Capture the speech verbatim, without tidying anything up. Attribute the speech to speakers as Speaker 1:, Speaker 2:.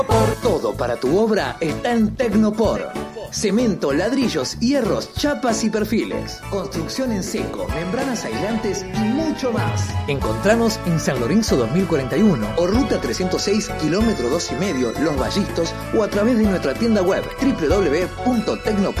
Speaker 1: Todo para tu obra está en Tecnopor. Cemento, ladrillos, hierros, chapas y perfiles. Construcción en seco, membranas aislantes y mucho más. Encontranos en San Lorenzo dos mil cuarenta y uno o Ruta trescientos seis, kilómetro dos y medio, Los Vallistos, o a través de nuestra tienda web doble u doble u doble u punto tecnopor